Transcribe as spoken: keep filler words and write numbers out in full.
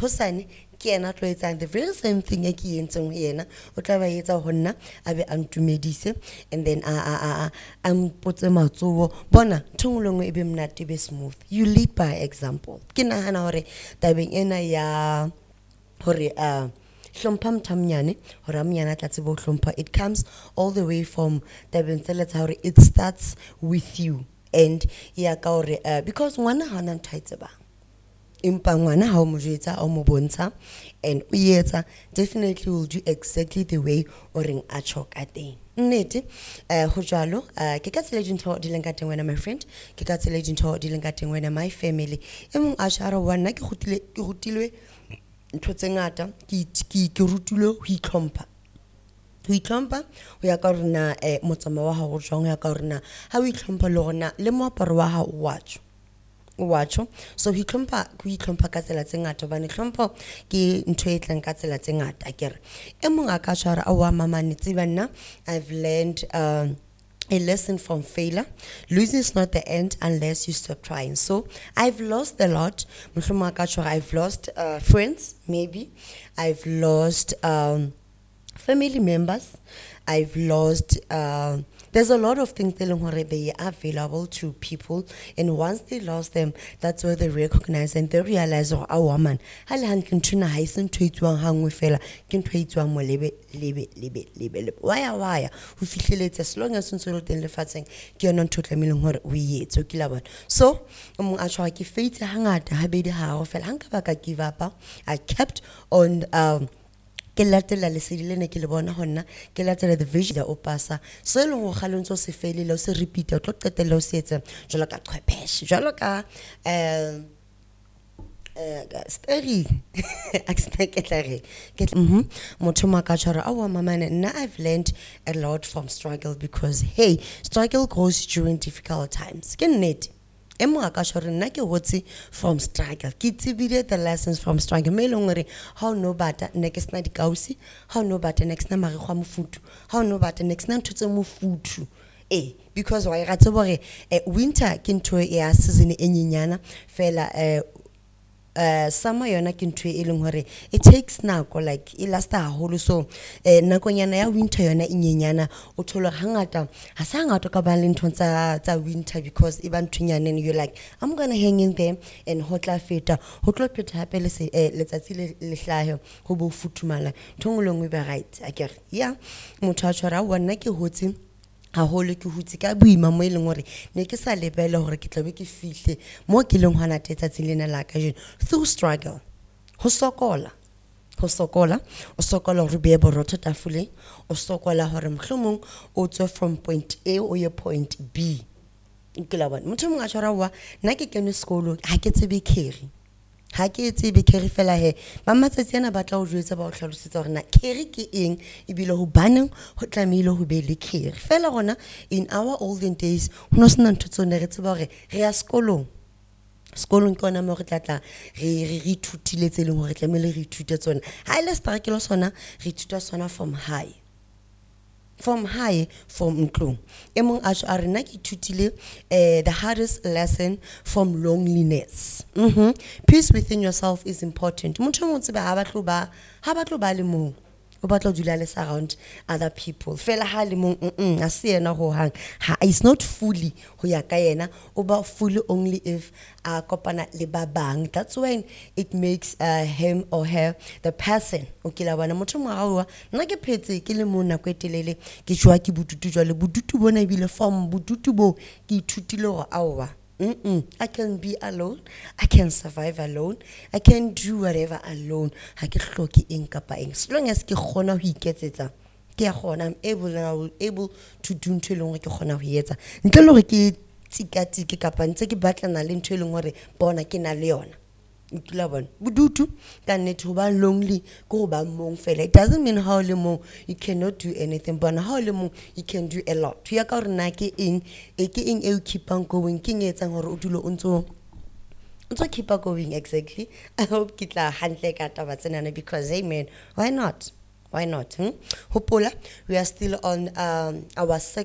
hosane ke ena tlo etsang the very same thing e ke entseng ho yena o tla ba etsa ho nna a be a ntumedise and then a a a a mpotse matsoho bona thongolongwe e be mnate be smooth. You lead by example. Ke nahana hore tabeng ena ya hore uh hlompha mthamnyane hore amnyana tla tsebo hlompha, it comes all the way from tabeng tse letsa hore it starts with you and ya ka hore uh, because ngwana ha na nthaitse ba impa ngwana ha o mo jwetsa o mo bontsha and o etsa definitely will do exactly the way o reng a choka teng nnete eh ho jalo ke ka tsela dintho di leng ka teng wena my friend ke ka tsela dintho di leng ka teng wena my family e mong a shara wa nna ke gotile ke gotilwe ntho tse ngata ke ke ke rutile ho itlhompha ho itlhompha ho ya ka rona eh motsama wa ha go jwang ho ya ka rona ha o itlhompha le rona le moaparo wa ha o watsho watcho so he itlhompha go itlhompha ka tsela tse ngata bane tlhompho ke ntho e tlang ka tsela tse ngata akere e mong a ka tshwara a wa mamane tseba nna I've learned um a lesson from failure. Losing is not the end unless you stop trying. So I've lost a lot. I've lost uh, friends, maybe. I've lost um, family members. I've lost... Uh, there's a lot of things they are available to people. And once they lost them, that's where they recognize and they realize, oh, a woman, why why who feel it as long as until then the fasting not totally we eat so kilaban so um I try to faith hangata habedi ha go fela hanka ba ka give up. I kept on um ke latela le sedile ne ke le bona honna ke latela the vision ya o pasa so e leng go galontso se fele lo se repeat o tlo qetela o se etsa jalo ka qhwepesh jalo ka um Uh, study mhm motho ma ka tshwara awa mamane nna I've learned a lot from struggle because hey struggle grows during difficult times ke nnete e mo ka tshwara nna ke hotse from struggle ke tsebile the lessons from struggle me lengore how no bata next na dikausi how no bata next na mare gwa mofutu how no bata next na ntutse mofutu eh because wa ga tsebore winter ke ntho ya season e nyenyana fela eh uh summer yona ke ntwe e leng hore it takes nako like e lasta haholo so eh nakonyana ya winter yona inyenyana o thola hangata ha sa ngata ka ba le ntho tsa tsa winter because e ba nthunyane and you're like I'm going to hang in there and hotla feta ho tlo pheta hape le se letsatsi le hlaho ho bo futhumala thongolongwe ba right akere ya motho a tshwara wa nna ke hotse ha hole ke hutse ka boima mo eleng hore ne ke sa lebela hore ke tlabe ke fihle mo ke leng hwana tetsa tsilena la ka jeno through struggle ho sokola ho sokola o sokola hore be borotho tafule o sokola hore mhlomong o tswe from point A o ye point B ke la bona motho mong a tshwara wa nna ke kene sekolo ha ke tsebe kheri ha ke tsebe kheri fela he ba matsatsi ana ba tla o jwetsa ba o hlalosetsa hore na kheri ke eng e bile ho baneng ho tlamehile ho be le kheri fela gona in our olden days ho no sena ntho tsone re tseba hore re ya sekolong sekolong ke ona mo re tlatla re re re ithutile tse leng hore tlamehile re ithute tsona ha ile struggle sona re ithuta sona from high from high from ntlong e mong a tshwa re na ke ithutile eh the hardest lesson from loneliness mhm peace within yourself is important motho mo tseba ha ba tlo ba ha ba tlo ba le mong o batla dula le around other people fela ha le mong mm a se yena go hang ha is not fully ho ya ka yena o ba fully only if a kopana le ba bang that's when it makes uh, him or her the person okay la bana motho mo gawa nna ke phetse ke le mona kwetelele ke jwa ke bututu jwa le bututu bona bile form bututu bo ke ithutile go awa Mm-mm. I can be alone. I can survive alone. I can do whatever alone. I can hloke eng kapa eng. As long as ke khona ho iketsetsa. Ke a khona I'm able and I will able to do ntho lengwe ke khona ho etsa. Ntle le hore ke tsikati ke kapa ntse ke batlana le ntho lengwe hore bona ke na le yona. Ntula bona. Budutu ka nnete ho ba lonely go ba mong fela. It doesn't mean how le mong you cannot do anything but how le mong you can do a lot. Ya ka rena ke eng e ke eng e o keep on going ke ngetsang hore o dilo o ntso ntso keep on going exactly. I hope kitla hantle ka taba tsenana because hey man why not why not hmm? Hopola we are still on um, our